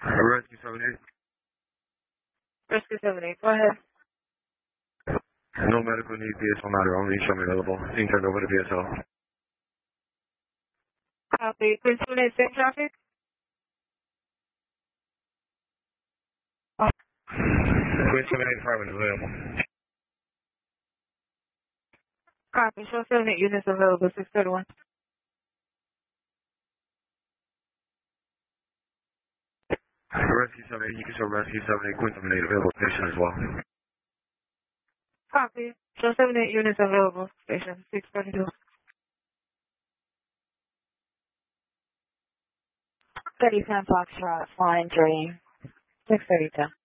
Rescue 78. Rescue 78, go ahead. No medical need, PSL matter only. Show me available. Being turned over to PSL. Copy. Please terminate same traffic. Queen 78 fireman available. Copy. Show 78 units available, 631. Rescue 78, you can show Rescue 78, Queen 78 available station as well. Copy. Show 78 units available, station 632. 30 Foxtrot, flying 3, 632.